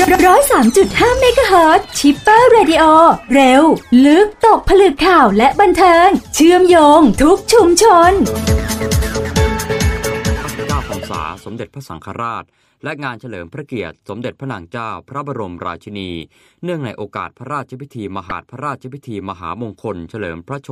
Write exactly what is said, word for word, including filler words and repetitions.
ร้อยสามจุดห้าเมกะเฮิรตซ์ชิปเปอร์เรดิโอเร็วลึกตกผลึกข่าวและบันเทิงเชื่อมโยงทุกชุมชนเก้าพรรษาสมเด็จพระสังฆราชและงานเฉลิมพระเกียรติสมเด็จพระนางเจ้าพระบรมราชินีเนื่องในโอกาสพระราชพิธีมหาพระราชพิธีมหามงคลเฉลิมพระช